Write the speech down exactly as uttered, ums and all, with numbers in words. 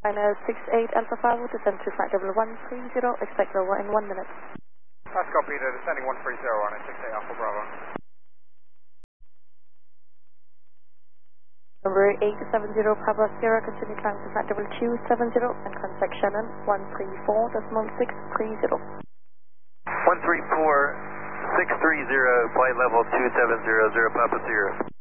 China six eight Alpha Bravo, descend to flight level one three zero, expect over in one minute. That's copied, uh, descending one three zero on it, six eight Alpha Bravo. Number eight seven zero Papa Sierra, continue climb to flight level two seven zero and contact Shannon one three four decimal six three zero. one three four six three zero, flight level two seven zero zero Papa Sierra.